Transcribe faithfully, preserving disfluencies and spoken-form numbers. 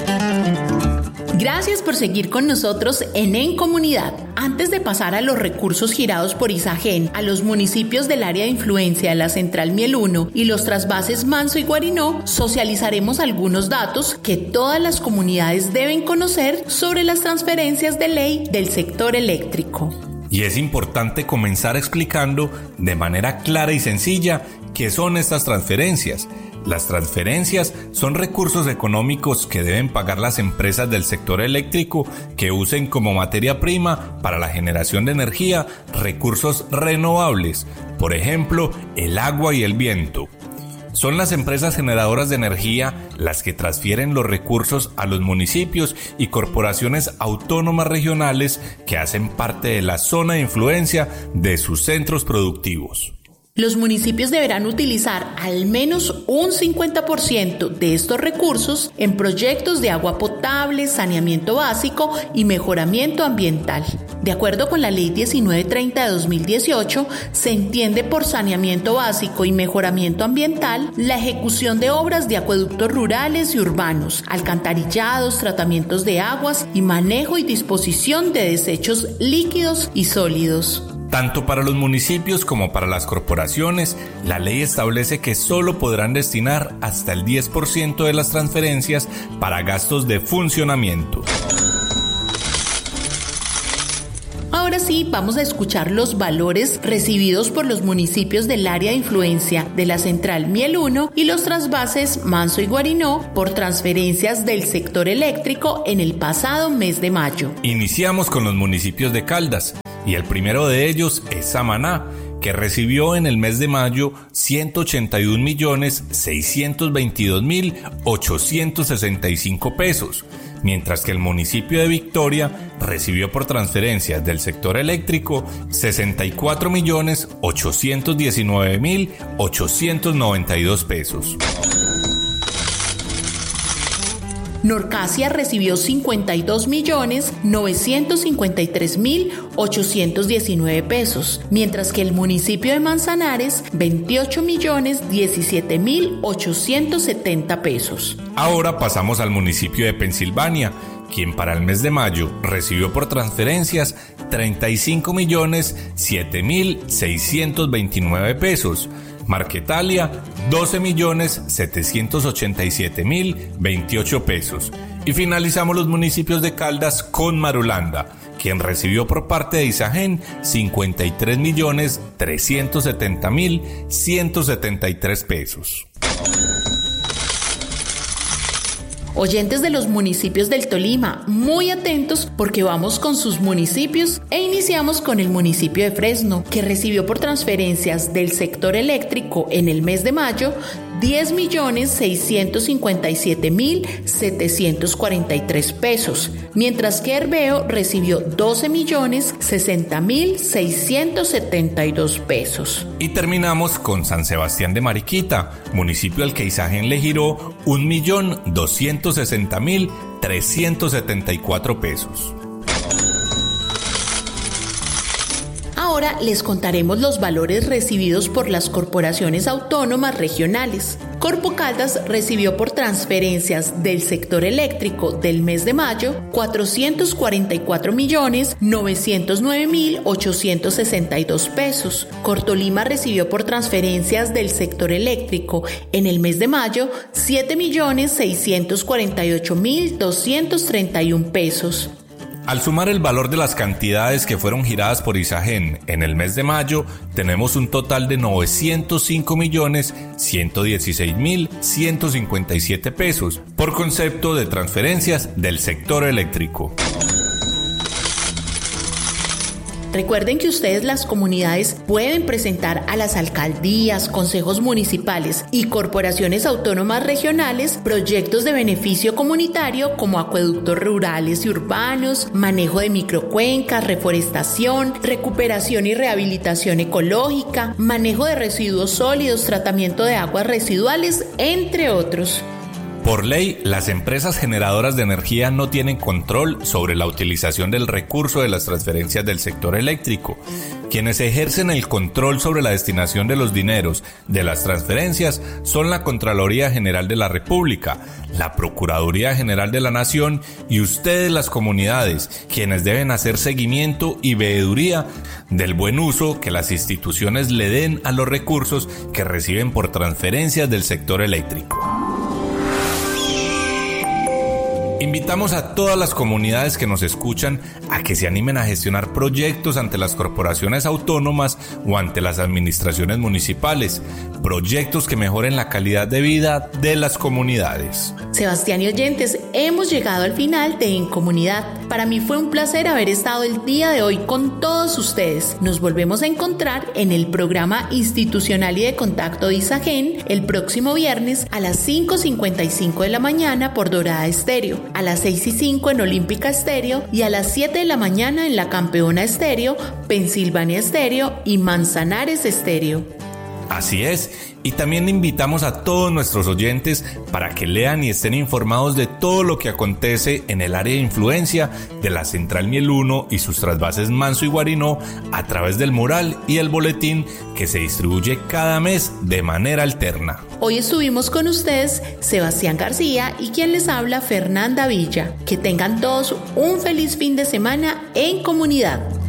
Gracias por seguir con nosotros en En Comunidad. Antes de pasar a los recursos girados por Isagen a los municipios del área de influencia de la Central Miel uno y los trasvases Manso y Guarinó, socializaremos algunos datos que todas las comunidades deben conocer sobre las transferencias de ley del sector eléctrico. Y es importante comenzar explicando de manera clara y sencilla qué son estas transferencias. Las transferencias son recursos económicos que deben pagar las empresas del sector eléctrico que usen como materia prima para la generación de energía recursos renovables, por ejemplo, el agua y el viento. Son las empresas generadoras de energía las que transfieren los recursos a los municipios y corporaciones autónomas regionales que hacen parte de la zona de influencia de sus centros productivos. Los municipios deberán utilizar al menos un cincuenta por ciento de estos recursos en proyectos de agua potable, saneamiento básico y mejoramiento ambiental. De acuerdo con la Ley diecinueve treinta de dos mil dieciocho, se entiende por saneamiento básico y mejoramiento ambiental la ejecución de obras de acueductos rurales y urbanos, alcantarillados, tratamientos de aguas y manejo y disposición de desechos líquidos y sólidos. Tanto para los municipios como para las corporaciones, la ley establece que solo podrán destinar hasta el diez por ciento de las transferencias para gastos de funcionamiento. Ahora sí, vamos a escuchar los valores recibidos por los municipios del área de influencia de la Central Miel uno y los trasvases Manso y Guarinó por transferencias del sector eléctrico en el pasado mes de mayo. Iniciamos con los municipios de Caldas. Y el primero de ellos es Samaná, que recibió en el mes de mayo ciento ochenta y un millones seiscientos veintidós mil ochocientos sesenta y cinco pesos, mientras que el municipio de Victoria recibió por transferencias del sector eléctrico sesenta y cuatro millones ochocientos diecinueve mil ochocientos noventa y dos pesos. Norcasia recibió cincuenta y dos millones novecientos cincuenta y tres mil ochocientos diecinueve pesos, mientras que el municipio de Manzanares veintiocho millones diecisiete mil ochocientos setenta pesos. Ahora pasamos al municipio de Pensilvania, quien para el mes de mayo recibió por transferencias treinta y cinco millones siete mil seiscientos veintinueve pesos. Marquetalia, doce millones setecientos ochenta y siete mil veintiocho pesos. Y finalizamos los municipios de Caldas con Marulanda, quien recibió por parte de Isagen cincuenta y tres millones trescientos setenta mil ciento setenta y tres pesos. Oyentes de los municipios del Tolima, muy atentos porque vamos con sus municipios e iniciamos con el municipio de Fresno, que recibió por transferencias del sector eléctrico en el mes de mayo diez millones seiscientos cincuenta y siete mil setecientos cuarenta y tres pesos, mientras que Herbeo recibió doce millones sesenta mil seiscientos setenta y dos pesos. Y terminamos con San Sebastián de Mariquita, municipio al que Isagen le giró un millón doscientos sesenta mil trescientos setenta y cuatro pesos. Ahora les contaremos los valores recibidos por las corporaciones autónomas regionales. Corpo Caldas recibió por transferencias del sector eléctrico del mes de mayo cuatrocientos cuarenta y cuatro millones novecientos nueve mil ochocientos sesenta y dos pesos. Cortolima recibió por transferencias del sector eléctrico en el mes de mayo siete millones seiscientos cuarenta y ocho mil doscientos treinta y un pesos. Al sumar el valor de las cantidades que fueron giradas por Isagen en el mes de mayo, tenemos un total de novecientos cinco millones ciento dieciséis mil ciento cincuenta y siete pesos por concepto de transferencias del sector eléctrico. Recuerden que ustedes, las comunidades, pueden presentar a las alcaldías, consejos municipales y corporaciones autónomas regionales proyectos de beneficio comunitario como acueductos rurales y urbanos, manejo de microcuencas, reforestación, recuperación y rehabilitación ecológica, manejo de residuos sólidos, tratamiento de aguas residuales, entre otros. Por ley, las empresas generadoras de energía no tienen control sobre la utilización del recurso de las transferencias del sector eléctrico. Quienes ejercen el control sobre la destinación de los dineros de las transferencias son la Contraloría General de la República, la Procuraduría General de la Nación y ustedes, las comunidades, quienes deben hacer seguimiento y veeduría del buen uso que las instituciones le den a los recursos que reciben por transferencias del sector eléctrico. Invitamos a todas las comunidades que nos escuchan a que se animen a gestionar proyectos ante las corporaciones autónomas o ante las administraciones municipales, proyectos que mejoren la calidad de vida de las comunidades. Sebastián y oyentes, hemos llegado al final de En Comunidad. Para mí fue un placer haber estado el día de hoy con todos ustedes. Nos volvemos a encontrar en el programa institucional y de contacto de Isagen el próximo viernes a las cinco cincuenta y cinco de la mañana por Dorada Estéreo, a las seis y cinco en Olímpica Estéreo y a las siete de la mañana en La Campeona Estéreo, Pensilvania Estéreo y Manzanares Estéreo. Así es, y también invitamos a todos nuestros oyentes para que lean y estén informados de todo lo que acontece en el área de influencia de la Central Miel uno y sus trasvases Manso y Guarinó a través del mural y el boletín que se distribuye cada mes de manera alterna. Hoy estuvimos con ustedes Sebastián García y quien les habla Fernanda Villa. Que tengan todos un feliz fin de semana en comunidad.